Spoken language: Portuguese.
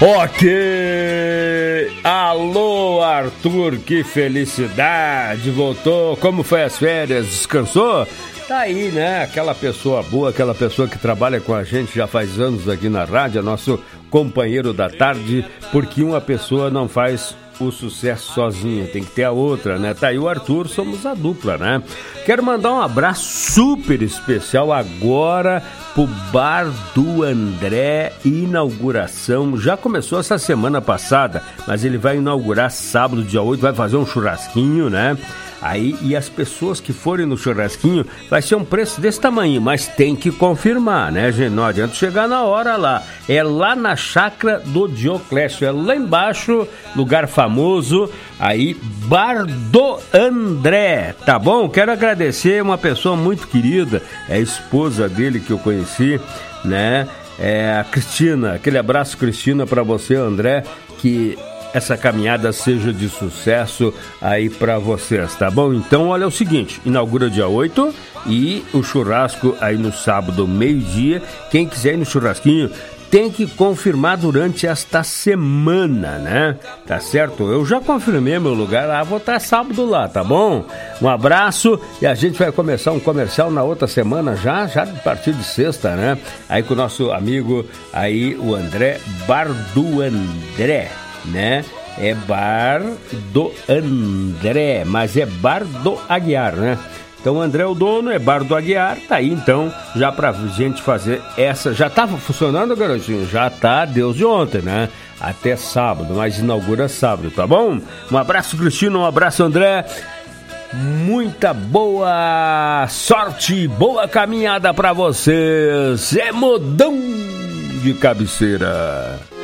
Ok! Alô, Arthur, que felicidade! Voltou, como foi as férias? Descansou? Tá aí, né? Aquela pessoa boa, aquela pessoa que trabalha com a gente já faz anos aqui na rádio, é nosso companheiro da tarde, porque uma pessoa não faz o sucesso sozinha, tem que ter a outra, né? Tá aí o Arthur, somos a dupla, né? Quero mandar um abraço super especial agora pro Bar do André, inauguração, já começou essa semana passada, mas ele vai inaugurar sábado, dia 8, vai fazer um churrasquinho, né? Aí, e as pessoas que forem no churrasquinho, vai ser um preço desse tamanho, mas tem que confirmar, né, gente? Não adianta chegar na hora lá. É lá na chácara do Dioclésio, é lá embaixo, lugar famoso, aí, Bar do André, tá bom? Quero agradecer uma pessoa muito querida, é a esposa dele que eu conheci, né? É a Cristina, aquele abraço, Cristina, pra você, André, que essa caminhada seja de sucesso aí pra vocês, tá bom? Então, olha o seguinte, inaugura dia 8 e o churrasco aí no sábado, meio-dia. Quem quiser ir no churrasquinho tem que confirmar durante esta semana, né? Tá certo? Eu já confirmei meu lugar lá, vou estar sábado lá, tá bom? Um abraço e a gente vai começar um comercial na outra semana já a partir de sexta, né? Aí com o nosso amigo aí, o André, Bar do André, né? É Bar do André, mas é Bar do Aguiar, né? Então o André é o dono, é Bar do Aguiar, tá aí então, já pra gente fazer essa, já tá funcionando, garotinho? Já tá, desde ontem, né? Até sábado, mas inaugura sábado, tá bom? Um abraço, Cristina, um abraço, André. Muita boa sorte, boa caminhada pra vocês. É modão de cabeceira.